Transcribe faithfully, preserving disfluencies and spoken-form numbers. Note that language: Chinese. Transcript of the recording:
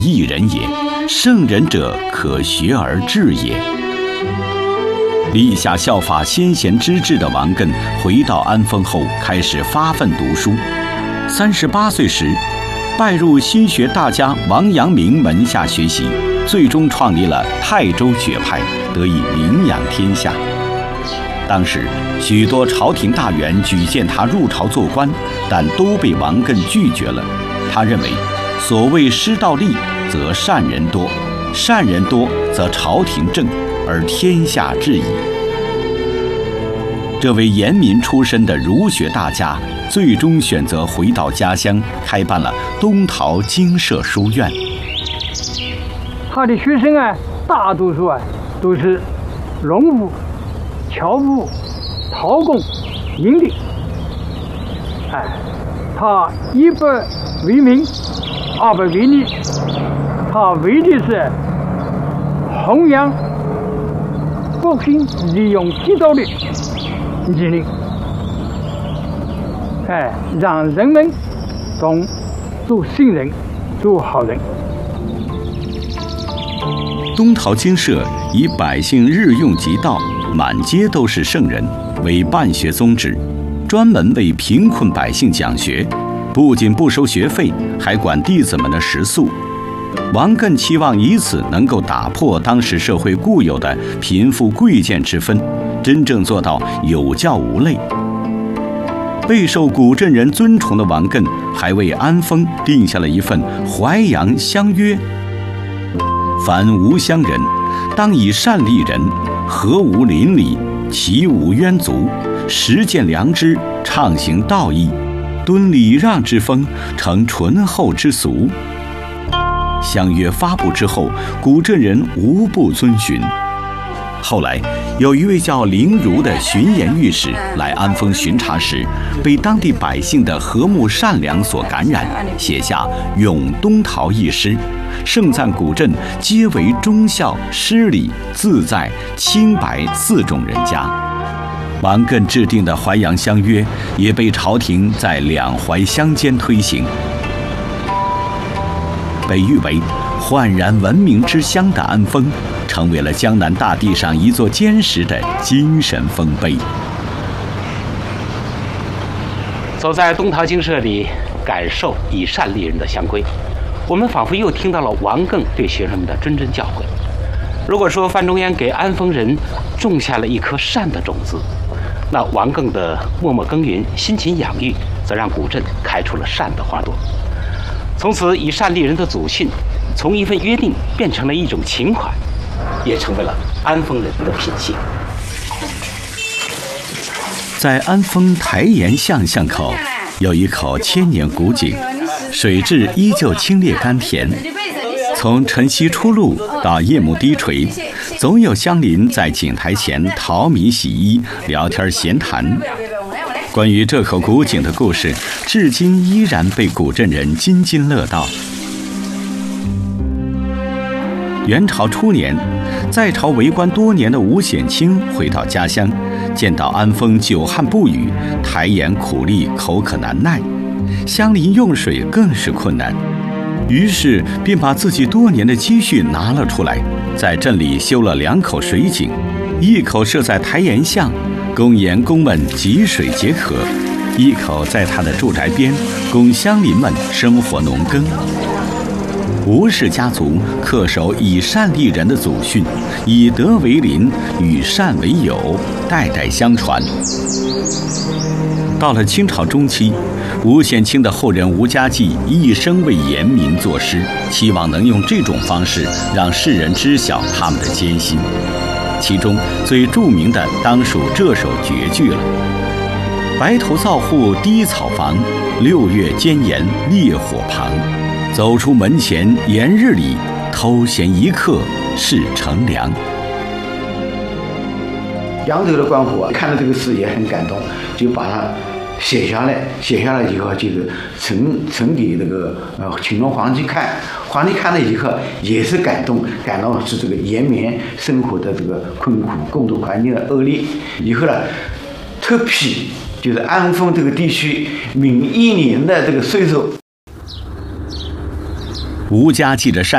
一人也，圣人者可学而治也。立下效法先贤之志的王艮，回到安丰后，开始发奋读书。三十八岁时，拜入心学大家王阳明门下学习，最终创立了泰州学派，得以名扬天下。当时，许多朝廷大员举荐他入朝做官，但都被王艮拒绝了。他认为，所谓师道立，则善人多；善人多，则朝廷正，而天下治矣。这位严民出身的儒学大家，最终选择回到家乡，开办了东陶精舍书院。 他的学生啊，大多数啊都是农户、樵夫、陶工、营吏。哎，他一不为民，二不为利，他为的是弘扬国心，利用地道的理念，哎，让人们懂做圣人，做好人。 东陶精舍以百姓日用即道，满街都是圣人为办学宗旨，专门为贫困百姓讲学，不仅不收学费，还管弟子们的食宿。王艮期望以此能够打破当时社会固有的贫富贵贱之分，真正做到有教无类。备受古镇人尊崇的王艮，还为安丰定下了一份淮阳乡约：凡无乡人，当以善利人，和无邻里，其无冤族，实践良知，畅行道义，敦礼让之风，成醇厚之俗。乡约发布之后，古镇人无不遵循。后来，有一位叫林儒的巡盐御史来安丰巡查时，被当地百姓的和睦善良所感染，写下《咏东陶》一诗，盛赞古镇皆为忠孝、诗礼、自在、清白四种人家。王艮制定的淮阳乡约也被朝廷在两淮乡间推行。被誉为焕然文明之乡的安丰，成为了江南大地上一座坚实的精神丰碑。 走在东陶精舍里，感受以善立人的乡规，我们仿佛又听到了王艮对学生们的谆谆教诲。如果说范仲淹给安丰人种下了一颗善的种子，那王艮的默默耕耘、辛勤养育，则让古镇开出了善的花朵。从此，以善立人的祖训，从一份约定变成了一种情怀，也成为了安丰人的品性。 在安丰台沿巷巷口，有一口千年古井，水质依旧清冽甘甜。从晨曦初露到夜幕低垂，总有乡邻在井台前淘米洗衣、聊天闲谈。关于这口古井的故事，至今依然被古镇人津津乐道。元朝初年，在朝为官多年的吴显卿回到家乡，见到安丰久旱不雨，台沿苦力，口渴难耐，乡邻用水更是困难，于是便把自己多年的积蓄拿了出来，在镇里修了两口水井，一口设在台沿巷，供盐工们汲水解渴；一口在他的住宅边，供乡邻们生活农耕。吴氏家族恪守以善立人的祖训，以德为邻，与善为友，代代相传。到了清朝中期，吴显卿的后人吴家继一生为严民作诗，期望能用这种方式让世人知晓他们的艰辛。其中最著名的当属这首绝句了：白头灶户低草房，六月间盐烈火旁。走出门前炎日里，偷闲一刻是乘凉。 扬州的官府啊，看到这个诗也很感动，就把它写下来。写下来以后，就是呈呈给那个呃乾隆皇帝看。皇帝看了以后也是感动，感到是这个延绵生活的这个困苦，共同环境的恶劣。以后呢，特批就是安丰这个地区每一年的这个税收。 吴家继的善